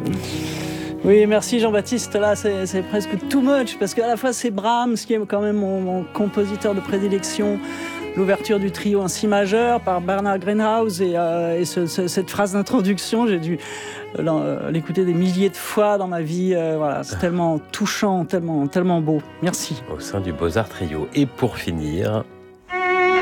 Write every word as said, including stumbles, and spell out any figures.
Oui, merci Jean-Baptiste. Là, c'est, c'est presque too much, parce qu'à la fois, c'est Brahms, qui est quand même mon, mon compositeur de prédilection, l'ouverture du trio en si majeur par Bernard Greenhouse, et, euh, et ce, ce, cette phrase d'introduction, j'ai dû euh, l'écouter des milliers de fois dans ma vie. Euh, voilà, c'est tellement touchant, tellement, tellement beau. Merci. Au sein du Beaux-Arts Trio. Et pour finir...